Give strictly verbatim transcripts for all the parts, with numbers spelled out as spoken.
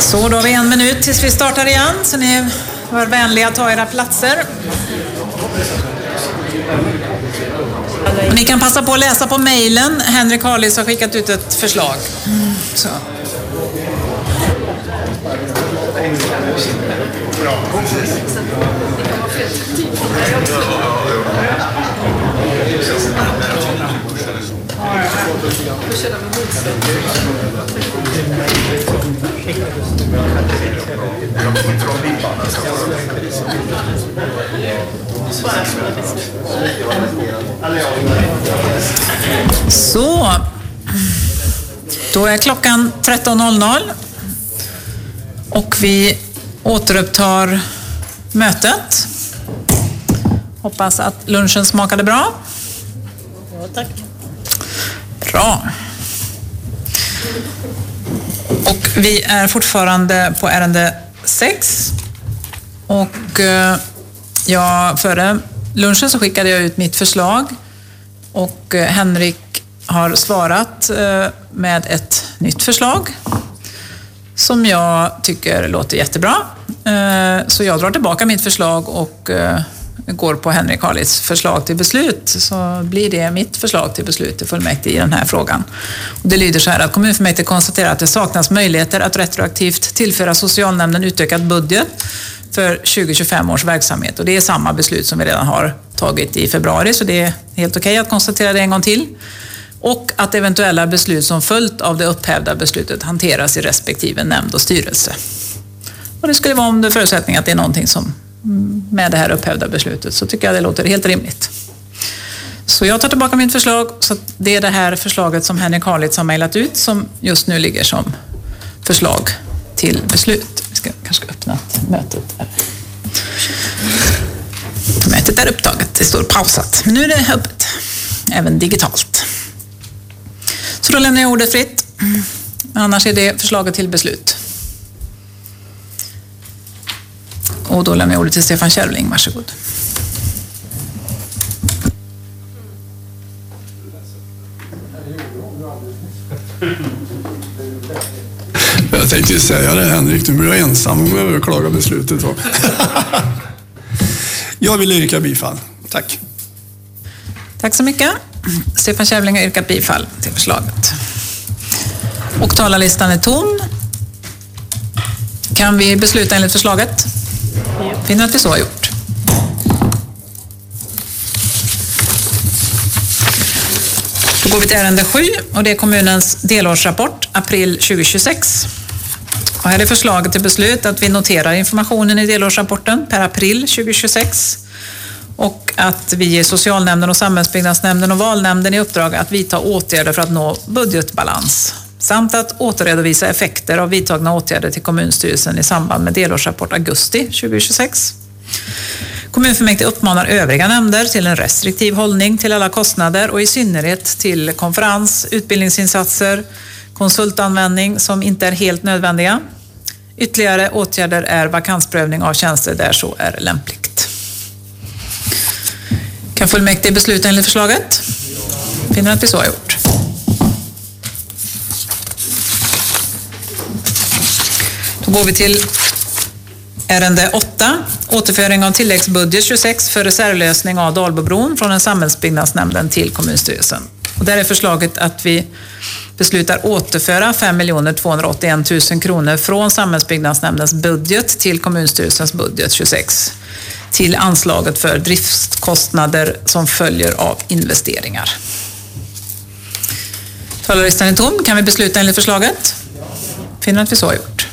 Så då har vi en minut tills vi startar igen, så ni var vänliga att ta era platser. Och ni kan passa på att läsa på mejlen. Henrik Harlis har skickat ut ett förslag. Mm, så. Så, då är klockan tretton noll noll och vi återupptar mötet. Hoppas att lunchen smakade bra. Ja, tack. Bra. Och vi är fortfarande på ärende sex. Och eh, ja, före lunchen så skickade jag ut mitt förslag. Och eh, Henrik har svarat eh, med ett nytt förslag. Som jag tycker låter jättebra. Eh, så jag drar tillbaka mitt förslag och eh, går på Henrik Harlis förslag till beslut, så blir det mitt förslag till beslut till fullmäktige i den här frågan. Och det lyder så här att kommunfullmäktige konstaterar att det saknas möjligheter att retroaktivt tillföra socialnämnden utökad budget för tjugo tjugofem års verksamhet. Och det är samma beslut som vi redan har tagit i februari, så det är helt okej att konstatera det en gång till. Och att eventuella beslut som följt av det upphävda beslutet hanteras i respektive nämnd och styrelse. Och det skulle vara om det förutsättning att det är någonting som med det här upphävda beslutet, så tycker jag det låter helt rimligt. Så jag tar tillbaka mitt förslag, så det är det här förslaget som Henrik Harlis har mejlat ut som just nu ligger som förslag till beslut. Vi ska kanske öppna mötet här. Mötet är upptaget, det står pausat, men nu är det öppet, även digitalt. Så då lämnar jag ordet fritt, annars är det förslaget till beslut. Och då lämnar jag ordet till Stefan Kärvling, varsågod. Jag tänkte ju säga det, Henrik, du blir ensam om att överklaga beslutet. Jag vill yrka bifall. Tack. Tack så mycket. Stefan Kärvling har yrkat bifall till förslaget. Och talarlistan är tom. Kan vi besluta enligt förslaget? Finner att vi så har gjort. Då går vi till ärende sju och det är kommunens delårsrapport april tjugo tjugosex. Och här är förslaget till beslut att vi noterar informationen i delårsrapporten per april tjugo tjugosex och att vi ger socialnämnden och samhällsbyggnadsnämnden och valnämnden i uppdrag att vidta åtgärder för att nå budgetbalans samt att återredovisa effekter av vidtagna åtgärder till kommunstyrelsen i samband med delårsrapport augusti tjugo tjugosex. Kommunfullmäktige uppmanar övriga nämnder till en restriktiv hållning till alla kostnader och i synnerhet till konferens, utbildningsinsatser, konsultanvändning som inte är helt nödvändiga. Ytterligare åtgärder är vakansprövning av tjänster där så är lämpligt. Kan fullmäktige besluta enligt förslaget? Finner att vi så har gjort. Då går vi till ärende åtta. Återföring av tilläggsbudget tjugosex för reservlösning av Dalbobron från en samhällsbyggnadsnämnden till kommunstyrelsen. Och där är förslaget att vi beslutar återföra fem miljoner tvåhundraåttioen tusen kronor från samhällsbyggnadsnämndens budget till kommunstyrelsens budget tjugosex till anslaget för driftskostnader som följer av investeringar. Talarlistan är tom. Kan vi besluta enligt förslaget? Finner att vi så har gjort.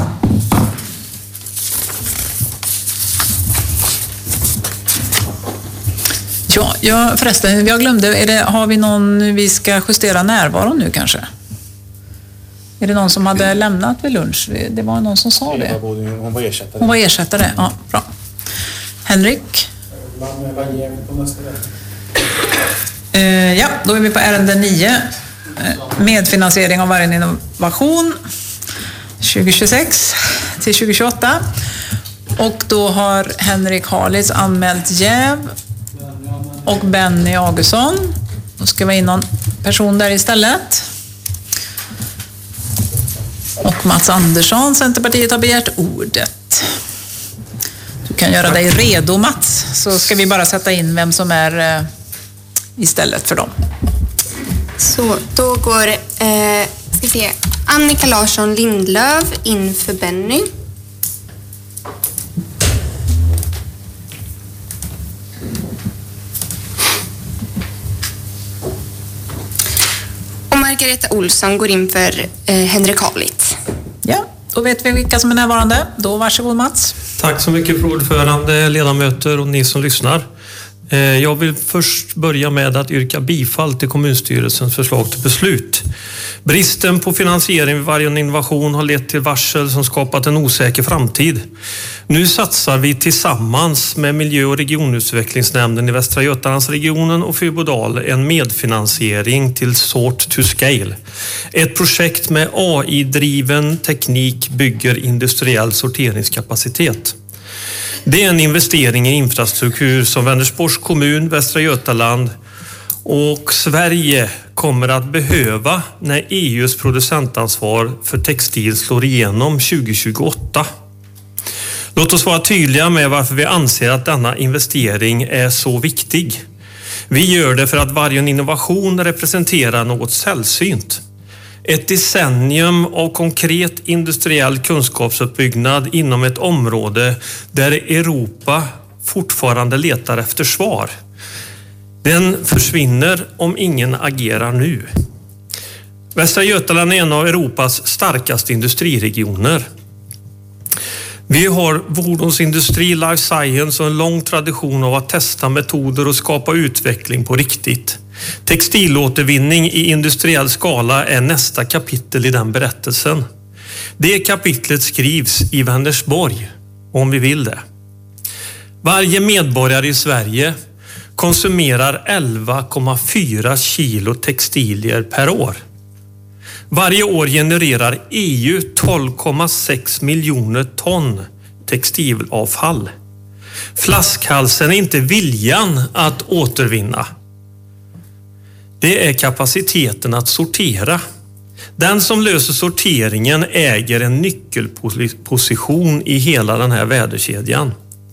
Ja, ja, förresten, jag glömde, är det, har vi någon, vi ska justera närvaron nu kanske? Är det någon som hade lämnat vid lunch? Det var någon som sa det. Hon var ersättare. Hon var ersättare, ja, bra. Henrik? Uh, ja, då är vi på ärende nio. Uh, medfinansiering av varje innovation tjugo tjugosex till tjugo tjugoåtta. Och då har Henrik Harlis anmält jäv och Benny Augustsson. Då ska vi in någon person där istället. Och Mats Andersson, Centerpartiet, har begärt ordet. Du kan göra dig redo, Mats, så ska vi bara sätta in vem som är eh, istället för dem. Så då går eh, ska vi se, Annika Larsson Lindlöf in för Benny. Och Margareta Olsson går in för eh, Henrik Harlit. Ja, då vet vi vilka som är närvarande. Då varsågod, Mats. Tack så mycket, för ordförande, ledamöter och ni som lyssnar. Jag vill först börja med att yrka bifall till kommunstyrelsens förslag till beslut. Bristen på finansiering vid Vargön Innovation har lett till varsel som skapat en osäker framtid. Nu satsar vi tillsammans med Miljö- och regionutvecklingsnämnden i Västra Götalandsregionen och Fyrbodal en medfinansiering till Sort to Scale. Ett projekt med A I-driven teknik bygger industriell sorteringskapacitet. Det är en investering i infrastruktur som Vänersborgs kommun, Västra Götaland och Sverige kommer att behöva när E U:s producentansvar för textil slår igenom tjugo tjugoåtta. Låt oss vara tydliga med varför vi anser att denna investering är så viktig. Vi gör det för att Vargön Innovation representerar något sällsynt. Ett decennium av konkret industriell kunskapsuppbyggnad inom ett område där Europa fortfarande letar efter svar. Den försvinner om ingen agerar nu. Västra Götaland är en av Europas starkaste industriregioner. Vi har fordonsindustri, life science och en lång tradition av att testa metoder och skapa utveckling på riktigt. Textilåtervinning i industriell skala är nästa kapitel i den berättelsen. Det kapitlet skrivs i Vänersborg, om vi vill det. Varje medborgare i Sverige konsumerar elva komma fyra kilo textilier per år. Varje år genererar E U tolv komma sex miljoner ton textilavfall. Flaskhalsen är inte viljan att återvinna. Det är kapaciteten att sortera. Den som löser sorteringen äger en nyckelposition i hela den här värdekedjan.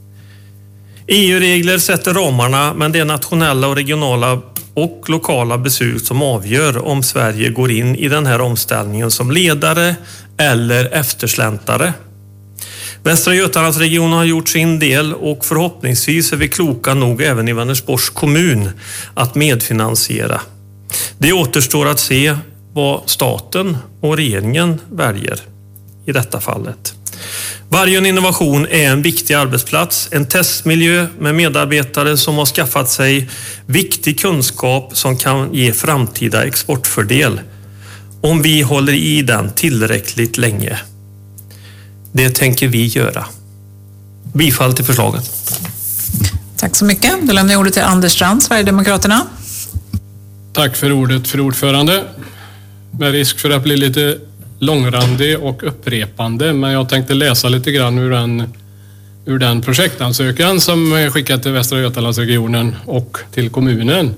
E U-regler sätter ramarna, men det är nationella och regionala och lokala beslut som avgör om Sverige går in i den här omställningen som ledare eller eftersläntare. Västra Götalandsregionen har gjort sin del och förhoppningsvis är vi kloka nog även i Vänersborgs kommun att medfinansiera. Det återstår att se vad staten och regeringen väljer i detta fallet. Vargön Innovation är en viktig arbetsplats, en testmiljö med medarbetare som har skaffat sig viktig kunskap som kan ge framtida exportfördel om vi håller i den tillräckligt länge. Det tänker vi göra. Bifall till förslaget. Tack så mycket. Då lämnar jag ordet till Anders Strand, Sverigedemokraterna. Tack för ordet, för ordförande. Med risk för att bli lite långrandig och upprepande, men jag tänkte läsa lite grann ur den, ur den projektansökan som är skickad till Västra Götalandsregionen och till kommunen.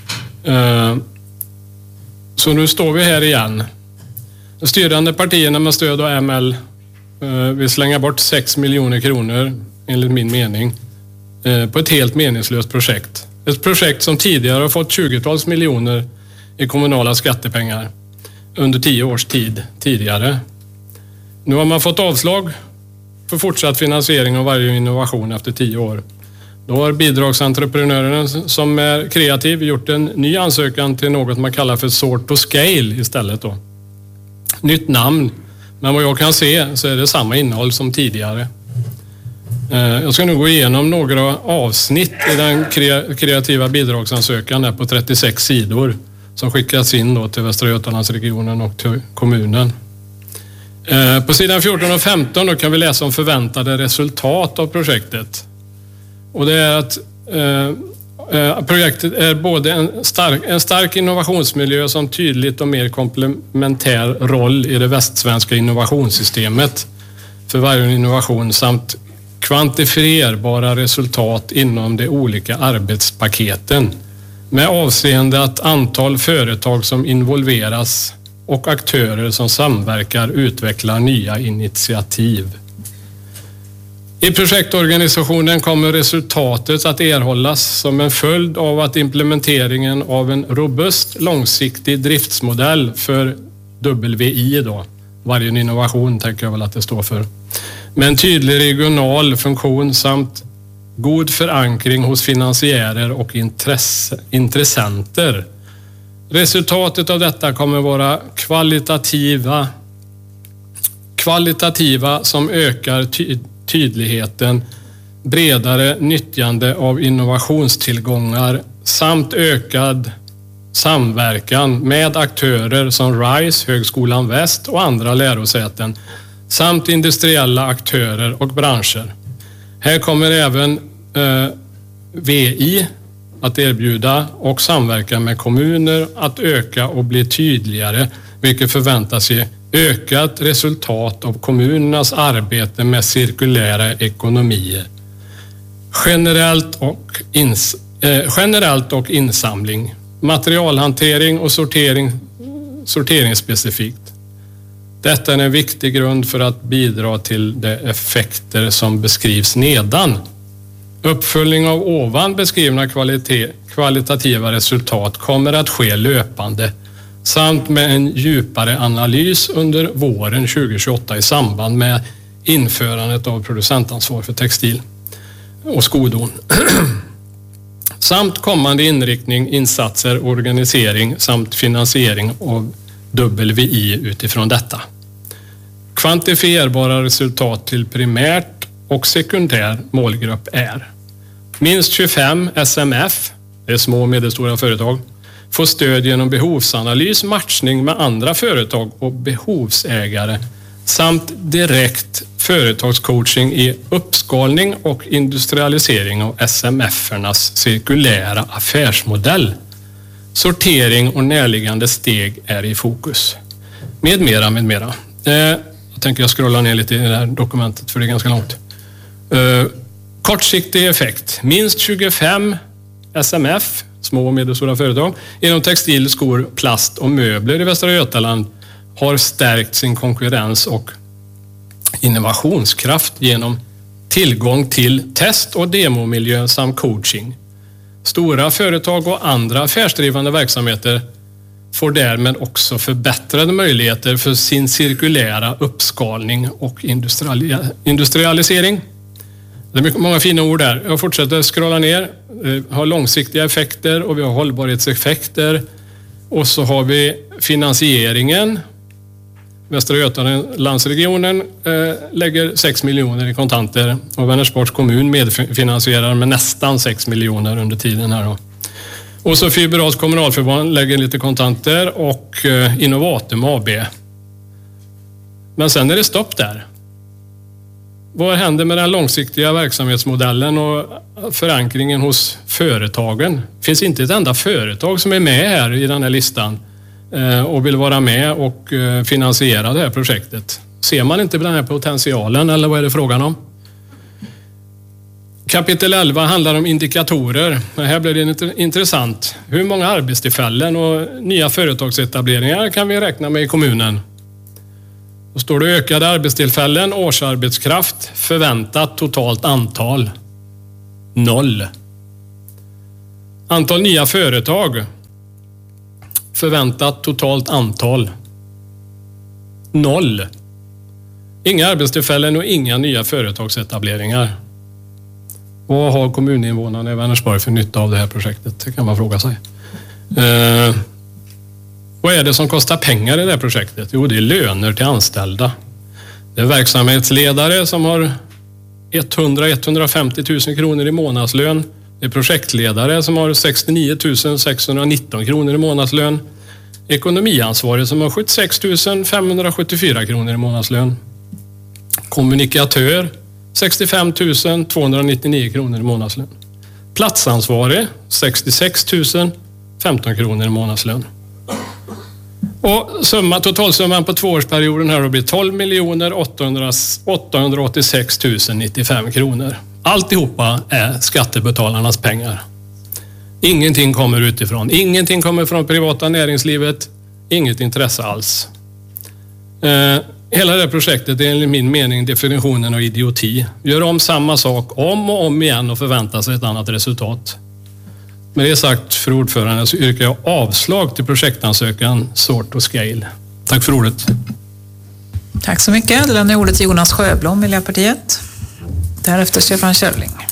Så nu står vi här igen. De styrande partierna med stöd av M L vill slänga bort sex miljoner kronor, enligt min mening, på ett helt meningslöst projekt. Ett projekt som tidigare har fått tjugotals miljoner i kommunala skattepengar under tio års tid tidigare. Nu har man fått avslag för fortsatt finansiering av Vargön Innovation efter tio år. Då har bidragsentreprenören som är kreativ gjort en ny ansökan till något man kallar för Sort to Scale istället då. Nytt namn, men vad jag kan se så är det samma innehåll som tidigare. Jag ska nu gå igenom några avsnitt i den kreativa bidragsansökan här på trettiosex sidor som skickats in då till Västra Götalandsregionen och till kommunen. På sidan fjorton och femton då kan vi läsa om förväntade resultat av projektet. Och det är att eh, projektet är både en stark, en stark innovationsmiljö som tydligt och mer komplementär roll i det västsvenska innovationssystemet för Vargön Innovation samt kvantifierbara resultat inom de olika arbetspaketen med avseende att antal företag som involveras och aktörer som samverkar utvecklar nya initiativ. I projektorganisationen kommer resultatet att erhållas som en följd av att implementeringen av en robust långsiktig driftsmodell för W I då, varje innovation tänker jag väl att det står för, med en tydlig regional funktion samt god förankring hos finansiärer och intresse, intressenter. Resultatet av detta kommer vara kvalitativa, kvalitativa som ökar ty, tydligheten, bredare nyttjande av innovationstillgångar samt ökad samverkan med aktörer som RISE, Högskolan Väst och andra lärosäten samt industriella aktörer och branscher. Här kommer även eh, V I att erbjuda och samverka med kommuner att öka och bli tydligare, vilket förväntas ge ökat resultat av kommunernas arbete med cirkulära ekonomier. Generellt och, ins, eh, generellt och insamling, materialhantering och sortering, sorteringsspecifikt. Detta är en viktig grund för att bidra till de effekter som beskrivs nedan. Uppföljning av ovan beskrivna kvalitet, kvalitativa resultat kommer att ske löpande samt med en djupare analys under våren tjugohundratjugoåtta i samband med införandet av producentansvar för textil och skodon. Samt kommande inriktning, insatser, organisering samt finansiering av W I utifrån detta. Kvantifierbara resultat till primärt och sekundär målgrupp är minst tjugofem S M F, det är små och medelstora företag, får stöd genom behovsanalys, matchning med andra företag och behovsägare samt direkt företagscoaching i uppskalning och industrialisering av S M F-ernas cirkulära affärsmodell. Sortering och närliggande steg är i fokus. Med mera, med mera. Eh, jag tänker jag scrollar ner lite i det här dokumentet för det är ganska långt. Eh, kortsiktig effekt. Minst tjugofem S M F, små och medelstora företag, inom textil, skor, plast och möbler i Västra Götaland har stärkt sin konkurrens och innovationskraft genom tillgång till test- och demomiljö samt coaching. Stora företag och andra affärsdrivande verksamheter får därmed också förbättrade möjligheter för sin cirkulära uppskalning och industrialisering. Det är mycket, många fina ord där. Jag fortsätter scrolla ner. Vi har långsiktiga effekter och vi har hållbarhetseffekter. Och så har vi finansieringen. Västra Götalandsregionen eh, lägger sex miljoner i kontanter och Vänersborgs kommun medfinansierar med nästan sex miljoner under tiden här då. Och så Fiberals kommunalförbund lägger lite kontanter och eh, Innovatum A B. Men sen är det stopp där. Vad händer med den långsiktiga verksamhetsmodellen och förankringen hos företagen? Det finns inte ett enda företag som är med här i den här listan och vill vara med och finansiera det här projektet. Ser man inte den här potentialen eller vad är det frågan om? Kapitel elva handlar om indikatorer. Här blir det intressant. Hur många arbetstillfällen och nya företagsetableringar kan vi räkna med i kommunen? Då står det ökade arbetstillfällen, årsarbetskraft, förväntat totalt antal. Noll. Antal nya företag. Förväntat totalt antal. Noll. Inga arbetstillfällen och inga nya företagsetableringar. Vad har kommuninvånarna i Vänersborg för nytta av det här projektet? Det kan man fråga sig. Eh, vad är det som kostar pengar i det här projektet? Jo, det är löner till anställda. Det är verksamhetsledare som har hundra till etthundrafemtio tusen kronor i månadslön. Det är projektledare som har sextionio tusen sexhundranitton kronor i månadslön. Ekonomiansvarig som har sjuttiosex tusen femhundrasjuttiofyra kronor i månadslön. Kommunikatör sextiofem tusen tvåhundranittionio kronor i månadslön. Platsansvarig sextiosex tusen femton kronor i månadslön. Och summa, totalsumman på tvåårsperioden här blir tolv miljoner åttahundraåttiosex tusen nittiofem kronor. Alltihopa är skattebetalarnas pengar. Ingenting kommer utifrån. Ingenting kommer från privata näringslivet. inget intresse alls. Eh, hela det här projektet är enligt min mening definitionen av idioti. Gör om samma sak om och om igen och förvänta sig ett annat resultat. Med det sagt, för ordförande, så yrkar jag avslag till projektansökan Sort och Scale. Tack för ordet. Tack så mycket. Då lämnar jag ordet till Jonas Sjöblom, Miljöpartiet. Därefter Stefan Kärling.